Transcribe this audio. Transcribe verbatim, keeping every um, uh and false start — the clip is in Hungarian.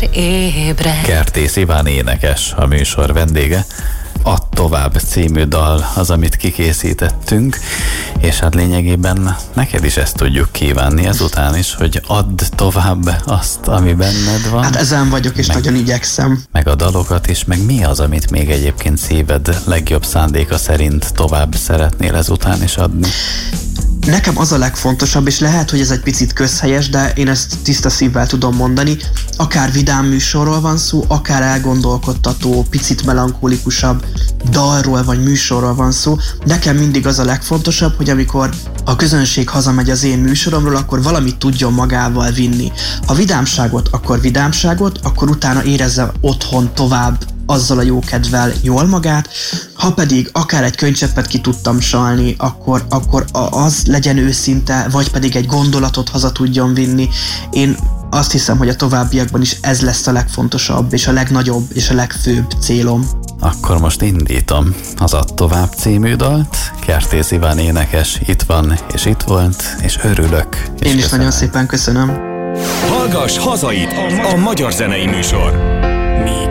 ébred. Kertész Iván énekes a műsor vendége. Add tovább című dal az, amit kikészítettünk, és hát lényegében neked is ezt tudjuk kívánni ezután is, hogy add tovább azt, ami benned van. Hát ezen vagyok, és meg, nagyon igyekszem. Meg a dalokat is, meg mi az, amit még egyébként szíved legjobb szándéka szerint tovább szeretnél ezután is adni? Nekem az a legfontosabb, és lehet, hogy ez egy picit közhelyes, de én ezt tiszta szívvel tudom mondani, akár vidám műsorról van szó, akár elgondolkodtató, picit melankólikusabb dalról vagy műsorról van szó, nekem mindig az a legfontosabb, hogy amikor a közönség hazamegy az én műsoromról, akkor valamit tudjon magával vinni. Ha vidámságot, akkor vidámságot, akkor utána érezze otthon tovább azzal a jókedvel jól magát, ha pedig akár egy könycseppet ki tudtam csalni, akkor, akkor az legyen őszinte, vagy pedig egy gondolatot haza tudjon vinni. Én azt hiszem, hogy a továbbiakban is ez lesz a legfontosabb, és a legnagyobb, és a legfőbb célom. Akkor most indítom az Add tovább című dalt. Kertész Iván énekes itt van, és itt volt, és örülök. És Én is köszönöm. nagyon szépen köszönöm. Hallgass hazait, a magyar zenei műsor.